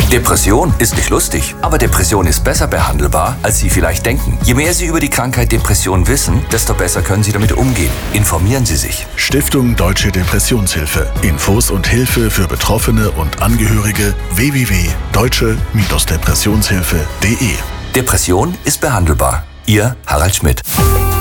Depression ist nicht lustig, aber Depression ist besser behandelbar, als Sie vielleicht denken. Je mehr Sie über die Krankheit Depression wissen, desto besser können Sie damit umgehen. Informieren Sie sich. Stiftung Deutsche Depressionshilfe. Infos und Hilfe für Betroffene und Angehörige www.deutsche-depressionshilfe.de. Depression ist behandelbar. Ihr Harald Schmidt.